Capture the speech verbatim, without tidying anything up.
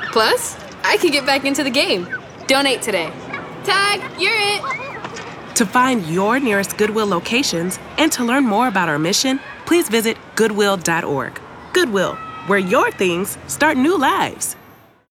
Plus, I can get back into the game. Donate today. Tag, you're it. To find your nearest Goodwill locations and to learn more about our mission, please visit goodwill dot org. Goodwill, where your things start new lives.